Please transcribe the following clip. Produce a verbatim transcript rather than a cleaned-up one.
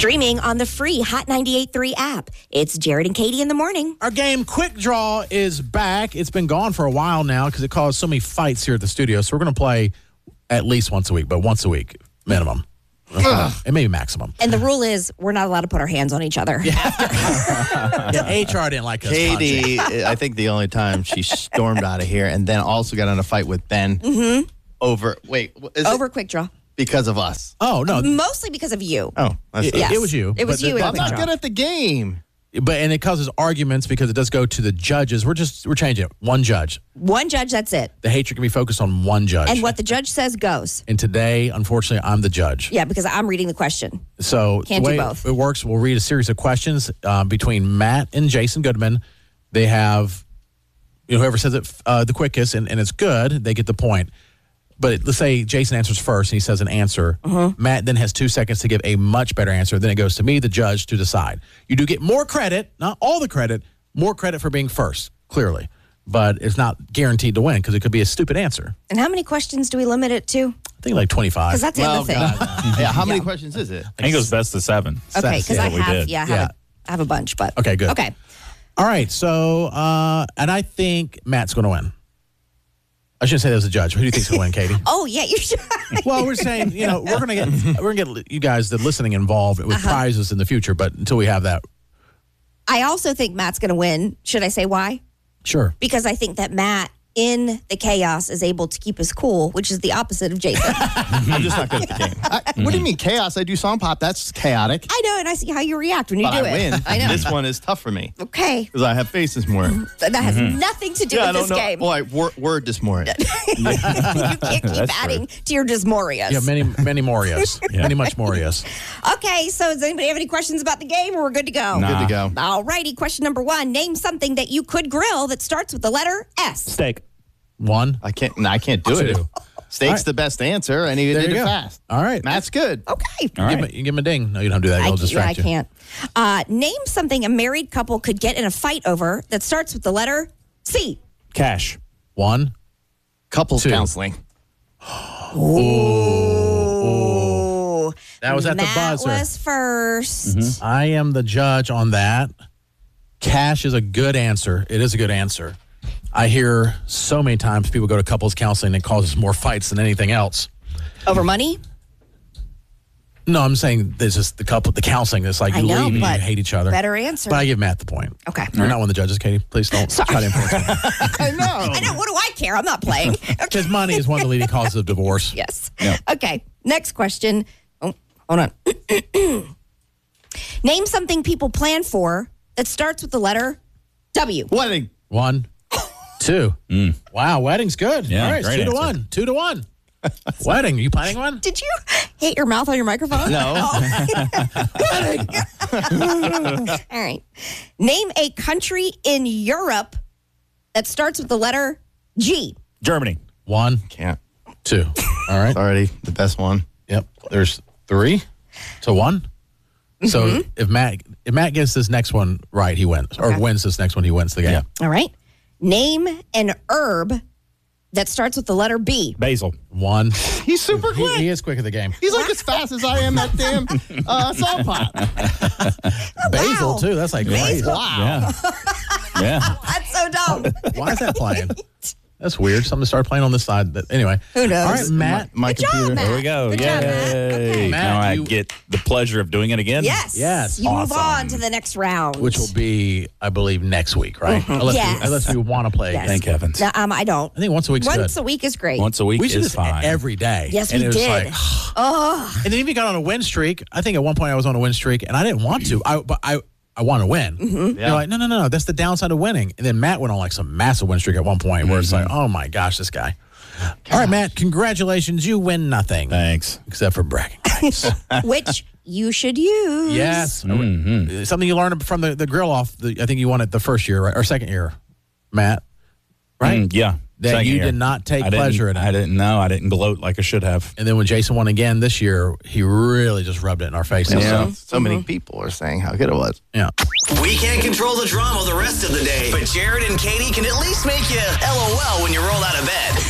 Streaming on the free Hot ninety-eight point three app. It's Jared and Katie in the morning. Our game, Quick Draw, is back. It's been gone for a while now because it caused so many fights here at the studio. So we're going to play at least once a week, but once a week minimum. And maybe maximum. And the rule is we're not allowed to put our hands on each other. Yeah, H R didn't like us Katie, punching. I think the only time she stormed out of here and then also got in a fight with Ben Mm-hmm. over, wait, is Over it Quick Draw. because of us? Oh, no. Mostly because of you. Oh, that's It, Yes. it was you. It was But you the- in I'm Quick not Draw. good at the game. But and it causes arguments because it does go to the judges. We're just we're changing it. One judge. One judge, that's it. The hatred can be focused on one judge. And what the judge says goes. And today, unfortunately, I'm the judge. Yeah, because I'm reading the question. So Can't the do way both. it works, we'll read a series of questions uh, between Matt and Jason Goodman. They have, you know, whoever says it uh, the quickest and, and it's good, they get the point. But let's say Jason answers first and he says an answer. Mm-hmm. Matt then has two seconds to give a much better answer. Then it goes to me, the judge, to decide. You do get more credit, not all the credit, more credit for being first, clearly. But it's not guaranteed to win because it could be a stupid answer. And how many questions do we limit it to? I think like twenty-five. Because that's the Well, other thing. God. yeah, how many questions is it? I think it was best of seven. Okay, because Yeah, I we have, did. yeah, I have, Yeah. A, I have a bunch, but. Okay, good. Okay. All right, so, uh, and I think Matt's going to win. I shouldn't say that as a judge. Who do you think's going to win, Katie? Oh, yeah, you should. Well, we're saying, you know, we're going to get we're going to get you guys that listening involved with Uh-huh. prizes in the future, but until we have that, I also think Matt's going to win. Should I say why? sure. Because I think that Matt, in the chaos, is able to keep us cool, which is the opposite of Jason. I'm just not good at the game. I, what do you mean chaos? I do song pop. That's chaotic. I know, and I see how you react when you But do I it. win. I know. This one is tough for me Okay. because I have faces more. That has nothing to do Yeah, I with don't this know. game. Boy, word, word dysphoria. You can't keep That's adding to your dysmorias. Yeah, many, many Morias. Many much Morias. Okay, so does anybody have any questions about the game, or we're good to go? Nah. Good to go. All righty, question number one. Name something that you could grill that starts with the letter S. Steak. One. I can't. No, I can't do it. Two. Steak's All right. the best answer, and he There did you it go. fast. All right. Matt's good. Okay. All Give right. him, you give him a ding. No, you don't do that. I, It'll yeah, distract I you. can't. Uh, name something a married couple could get in a fight over that starts with the letter C. Cash. One. Couples Two. counseling. Ooh. That was at the Matt buzzer. was 1st I am the judge on that. Cash is a good answer. It is a good answer. I hear so many times people go to couples counseling and it causes more fights than anything else. Over money? No, I'm saying there's just the couple, the counseling. It's like I you know, leave and but you hate each other. better answer. But I give Matt the point. Okay. You're not one of the judges, Katie. Please don't try to influence me. I know. I know. What do I care? I'm not playing. Okay. Because money is one of the leading causes of divorce. Yes. Okay. Next question. Oh, hold on. Name something people plan for that starts with the letter W. Wedding. One, two. Wow, wedding's good. Yeah, All right, great two to answer. one. Two to one. Wedding. Are you planning one? Did you hit your mouth on your microphone? No. All right. Name a country in Europe that starts with the letter G. Germany. One, Can't. two. All right. It's already the best one. Yep. There's three to one. So Mm-hmm. if Matt if Matt gets this next one right, he wins. Or Okay. wins this next one, he wins the game. Yeah. All right. Name an herb that starts with the letter B. Basil. One. He's super He, quick. he is quick at the game. He's like as fast as I am at damn uh, song pop. Basil Wow. too. That's like crazy. Wow. Yeah. Yeah. That's so dumb. Why is that playing? That's weird. Something to start playing on this side. But anyway. Who knows? All right, Matt. My, my Good job, computer. Matt. There we go. Good Yay. job, Matt. Okay. Matt, now I you- get the pleasure of doing it again? Yes. Yes. You move Awesome. on to the next round. Which will be, I believe, next week, right? Unless, Yes. we, unless we want to play. Yes. again. Thank heavens. No, um, I don't. I think once a week's Once good. a week is great. Once a week We should is just fine. every day. Yes, and we it was did. Like, Oh, and then even got on a win streak. I think at one point I was on a win streak, and I didn't want to. I but I I want to win. Mm-hmm. You're like, no, no, no, no. That's the downside of winning. And then Matt went on like some massive win streak at one point, where it's like, oh my gosh, this guy. All right, Matt. Congratulations. You win nothing Thanks. except for bragging rights. which you should use. Yes. Mm-hmm. Something you learned from the, the grill off. The, I think you won it the first year, right? Or second year, Matt. Right? Mm, yeah. That Second you year. did not take I didn't- pleasure in it. I didn't know. I didn't gloat like I should have. And then when Jason won again this year, he really just rubbed it in our faces. Yeah. So, So many people are saying how good it was. yeah. We can't control the drama the rest of the day, but Jared and Katie can at least make you LOL when you roll out of bed.